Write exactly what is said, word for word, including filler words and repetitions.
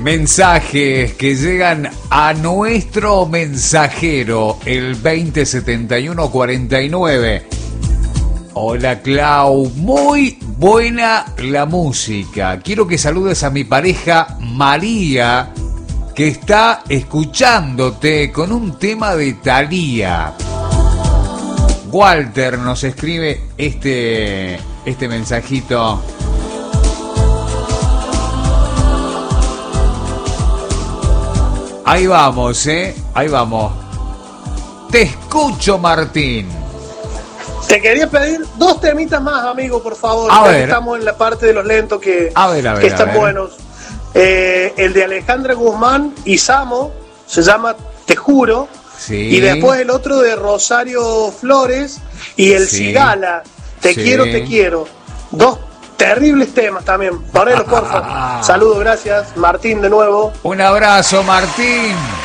Mensajes que llegan a nuestro mensajero, el veinte setenta y uno cuarenta y nueve. Hola Clau, muy buena la música. Quiero que saludes a mi pareja María, que está escuchándote con un tema de Thalía. Walter nos escribe este, este mensajito. Ahí vamos, ¿eh? Ahí vamos. Te escucho, Martín. Te quería pedir dos temitas más, amigo, por favor. A ya ver. que estamos en la parte de los lentos que, A ver, a ver, que a están ver. buenos. Eh, el de Alejandra Guzmán y Samo se llama Te Juro. Sí. Y después el otro de Rosario Flores y el Sí. Cigala. Te Sí. quiero, te quiero. Dos terribles temas también. Ponelo, porfa. Saludos, gracias. Martín de nuevo. Un abrazo, Martín.